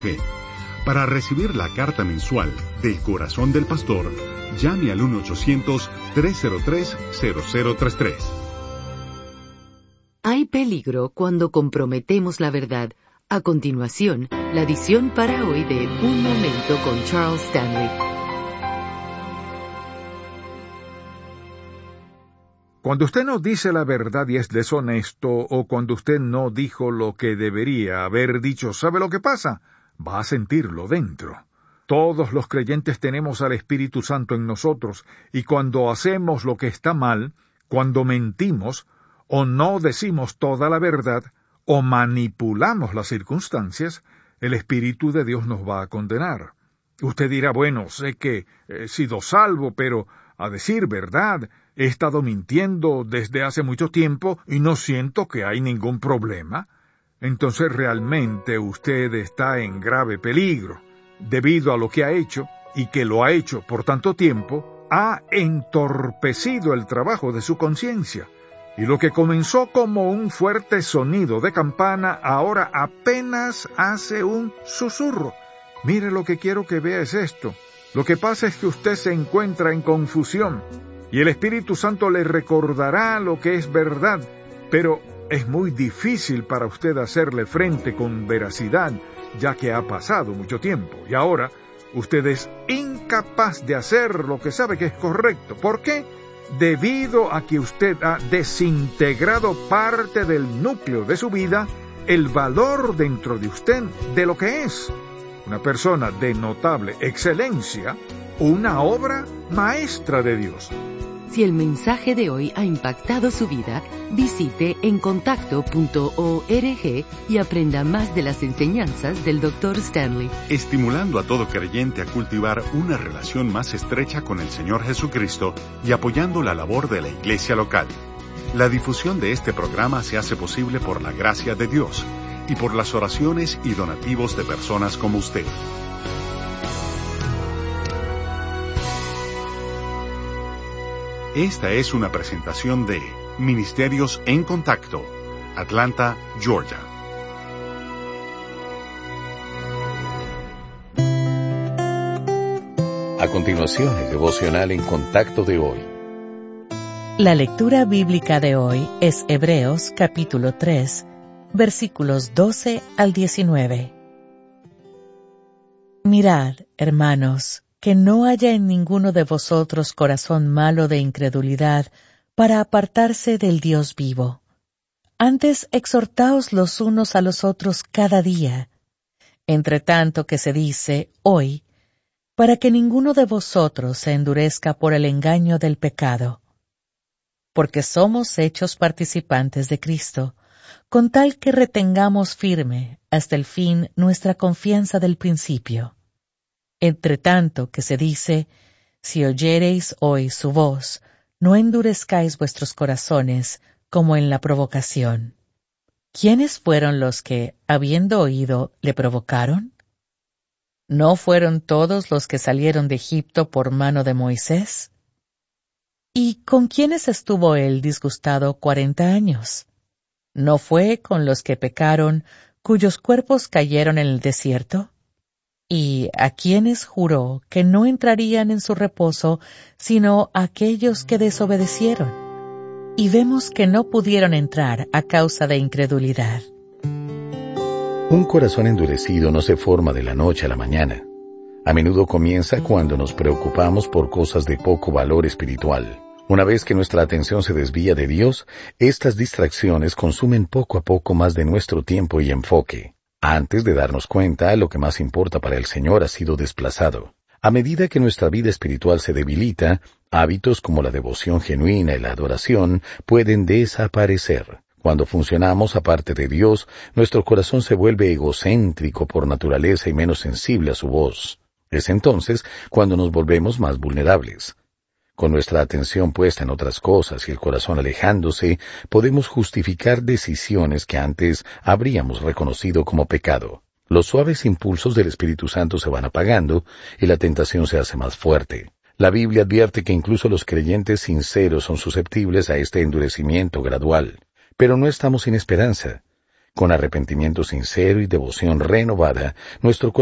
Para recibir la carta mensual del Corazón del Pastor, llame al 1-800-303-0033. Hay peligro cuando comprometemos la verdad. A continuación, la edición para hoy de Un Momento con Charles Stanley. Cuando usted no dice la verdad y es deshonesto, o cuando usted no dijo lo que debería haber dicho, ¿sabe lo que pasa? Va a sentirlo dentro. Todos los creyentes tenemos al Espíritu Santo en nosotros, y cuando hacemos lo que está mal, cuando mentimos, o no decimos toda la verdad, o manipulamos las circunstancias, el Espíritu de Dios nos va a condenar. Usted dirá, bueno, sé que he sido salvo, pero a decir verdad, he estado mintiendo desde hace mucho tiempo y no siento que hay ningún problema. Entonces realmente usted está en grave peligro, debido a lo que ha hecho, y que lo ha hecho por tanto tiempo, ha entorpecido el trabajo de su conciencia. Y lo que comenzó como un fuerte sonido de campana, ahora apenas hace un susurro. Mire, lo que quiero que vea es esto. Lo que pasa es que usted se encuentra en confusión, y el Espíritu Santo le recordará lo que es verdad, pero es muy difícil para usted hacerle frente con veracidad, ya que ha pasado mucho tiempo, y ahora usted es incapaz de hacer lo que sabe que es correcto. ¿Por qué? Debido a que usted ha desintegrado parte del núcleo de su vida, el valor dentro de usted de lo que es una persona de notable excelencia, una obra maestra de Dios. Si el mensaje de hoy ha impactado su vida, visite encontacto.org y aprenda más de las enseñanzas del Dr. Stanley. Estimulando a todo creyente a cultivar una relación más estrecha con el Señor Jesucristo y apoyando la labor de la iglesia local. La difusión de este programa se hace posible por la gracia de Dios y por las oraciones y donativos de personas como usted. Esta es una presentación de Ministerios en Contacto, Atlanta, Georgia. A continuación, el devocional en Contacto de hoy. La lectura bíblica de hoy es Hebreos capítulo 3, versículos 12 al 19. Mirad, hermanos, que no haya en ninguno de vosotros corazón malo de incredulidad para apartarse del Dios vivo. Antes exhortaos los unos a los otros cada día, entre tanto que se dice hoy, para que ninguno de vosotros se endurezca por el engaño del pecado. Porque somos hechos participantes de Cristo, con tal que retengamos firme hasta el fin nuestra confianza del principio. Entre tanto que se dice, si oyereis hoy su voz, no endurezcáis vuestros corazones como en la provocación. ¿Quiénes fueron los que, habiendo oído, le provocaron? ¿No fueron todos los que salieron de Egipto por mano de Moisés? ¿Y con quiénes estuvo él disgustado 40 años? ¿No fue con los que pecaron, cuyos cuerpos cayeron en el desierto? ¿Y a quiénes juró que no entrarían en su reposo, sino aquellos que desobedecieron? Y vemos que no pudieron entrar a causa de incredulidad. Un corazón endurecido no se forma de la noche a la mañana. A menudo comienza cuando nos preocupamos por cosas de poco valor espiritual. Una vez que nuestra atención se desvía de Dios, estas distracciones consumen poco a poco más de nuestro tiempo y enfoque. Antes de darnos cuenta, lo que más importa para el Señor ha sido desplazado. A medida que nuestra vida espiritual se debilita, hábitos como la devoción genuina y la adoración pueden desaparecer. Cuando funcionamos aparte de Dios, nuestro corazón se vuelve egocéntrico por naturaleza y menos sensible a su voz. Es entonces cuando nos volvemos más vulnerables. Con nuestra atención puesta en otras cosas y el corazón alejándose, podemos justificar decisiones que antes habríamos reconocido como pecado. Los suaves impulsos del Espíritu Santo se van apagando y la tentación se hace más fuerte. La Biblia advierte que incluso los creyentes sinceros son susceptibles a este endurecimiento gradual. Pero no estamos sin esperanza. Con arrepentimiento sincero y devoción renovada, nuestro